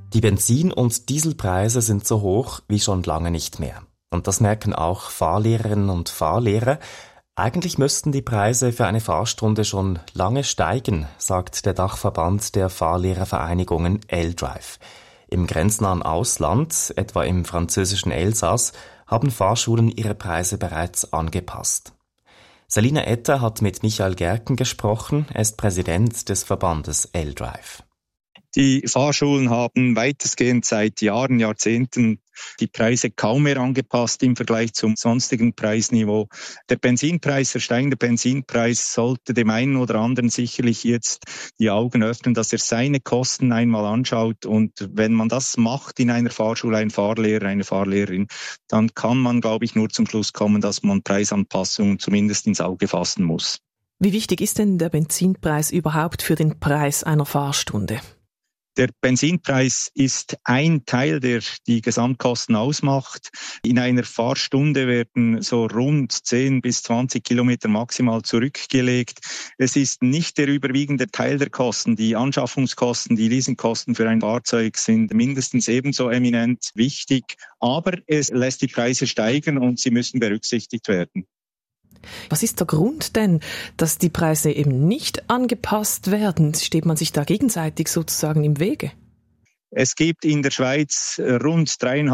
Die Benzin- und Dieselpreise sind so hoch wie schon lange nicht mehr. Und das merken auch Fahrlehrerinnen und Fahrlehrer. Eigentlich müssten die Preise für eine Fahrstunde schon lange steigen, sagt der Dachverband der Fahrlehrervereinigungen L-Drive. Im grenznahen Ausland, etwa im französischen Elsass, haben Fahrschulen ihre Preise bereits angepasst. Selina Etter hat mit Michael Gerken gesprochen, er ist Präsident des Verbandes L-Drive. Die Fahrschulen haben weitestgehend seit Jahren, Jahrzehnten die Preise kaum mehr angepasst im Vergleich zum sonstigen Preisniveau. Der steigende Benzinpreis sollte dem einen oder anderen sicherlich jetzt die Augen öffnen, dass er seine Kosten einmal anschaut. Und wenn man das macht in einer Fahrschule, ein Fahrlehrer, eine Fahrlehrerin, dann kann man, glaube ich, nur zum Schluss kommen, dass man Preisanpassungen zumindest ins Auge fassen muss. Wie wichtig ist denn der Benzinpreis überhaupt für den Preis einer Fahrstunde? Der Benzinpreis ist ein Teil, der die Gesamtkosten ausmacht. In einer Fahrstunde werden so rund 10 bis 20 Kilometer maximal zurückgelegt. Es ist nicht der überwiegende Teil der Kosten. Die Anschaffungskosten, die Leasingkosten für ein Fahrzeug sind mindestens ebenso eminent wichtig. Aber es lässt die Preise steigen und sie müssen berücksichtigt werden. Was ist der Grund denn, dass die Preise eben nicht angepasst werden? Steht man sich da gegenseitig sozusagen im Wege? Es gibt in der Schweiz rund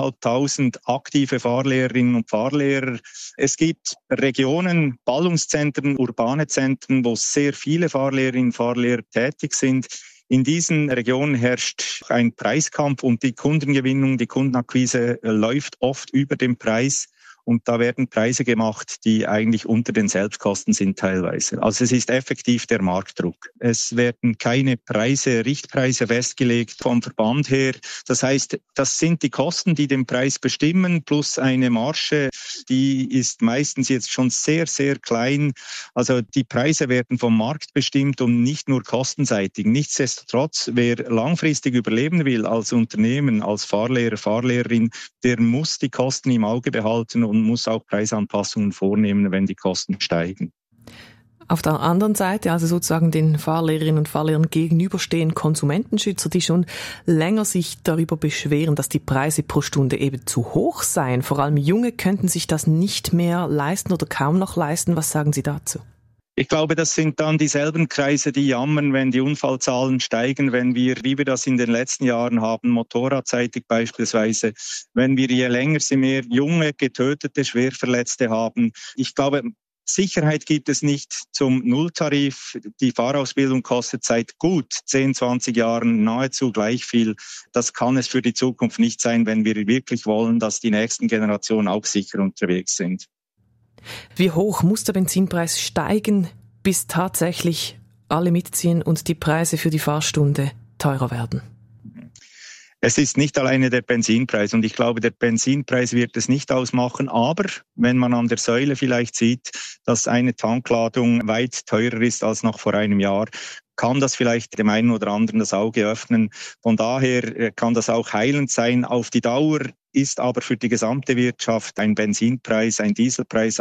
3'500 aktive Fahrlehrerinnen und Fahrlehrer. Es gibt Regionen, Ballungszentren, urbane Zentren, wo sehr viele Fahrlehrerinnen und Fahrlehrer tätig sind. In diesen Regionen herrscht ein Preiskampf und die Kundengewinnung, die Kundenakquise läuft oft über dem Preis. Und da werden Preise gemacht, die eigentlich unter den Selbstkosten sind teilweise. Also es ist effektiv der Marktdruck. Es werden keine Richtpreise festgelegt vom Verband her. Das heißt, das sind die Kosten, die den Preis bestimmen, plus eine Marge, die ist meistens jetzt schon sehr, sehr klein. Also die Preise werden vom Markt bestimmt und nicht nur kostenseitig. Nichtsdestotrotz, wer langfristig überleben will als Unternehmen, als Fahrlehrer, Fahrlehrerin, der muss die Kosten im Auge behalten und muss auch Preisanpassungen vornehmen, wenn die Kosten steigen. Auf der anderen Seite, also sozusagen den Fahrlehrerinnen und Fahrlehrern gegenüberstehen Konsumentenschützer, die schon länger sich darüber beschweren, dass die Preise pro Stunde eben zu hoch seien. Vor allem Junge könnten sich das nicht mehr leisten oder kaum noch leisten. Was sagen Sie dazu? Ich glaube, das sind dann dieselben Kreise, die jammern, wenn die Unfallzahlen steigen, wenn wir, wie wir das in den letzten Jahren haben, motorradseitig beispielsweise, wenn wir je länger sie mehr junge, getötete, Schwerverletzte haben. Ich glaube, Sicherheit gibt es nicht zum Nulltarif. Die Fahrausbildung kostet seit gut 10, 20 Jahren nahezu gleich viel. Das kann es für die Zukunft nicht sein, wenn wir wirklich wollen, dass die nächsten Generationen auch sicher unterwegs sind. Wie hoch muss der Benzinpreis steigen, bis tatsächlich alle mitziehen und die Preise für die Fahrstunde teurer werden? Es ist nicht alleine der Benzinpreis und ich glaube, der Benzinpreis wird es nicht ausmachen. Aber wenn man an der Säule vielleicht sieht, dass eine Tankladung weit teurer ist als noch vor einem Jahr, kann das vielleicht dem einen oder anderen das Auge öffnen. Von daher kann das auch heilend sein. Auf die Dauer ist aber für die gesamte Wirtschaft ein Benzinpreis, ein Dieselpreis